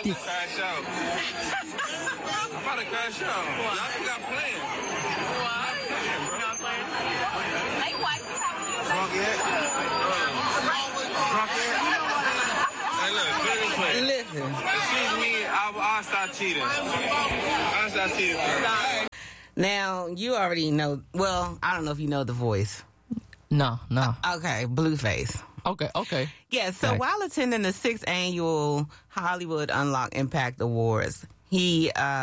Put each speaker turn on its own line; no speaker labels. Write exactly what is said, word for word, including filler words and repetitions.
Cash out. I'm about to cash out. Y'all think I'm playing?
What? You're not playing? Like what?
Drunk yet? Drunk yet? Hey, look, put it this way.
Listen.
Excuse me, I'll, I'll stop cheating. I'll stop cheating.
Now, you already know, well, I don't know if you know the voice.
No, no.
Uh, okay, Blueface.
Okay, okay.
Yeah, so
Right.
while attending the sixth annual Hollywood Unlock Impact Awards, he uh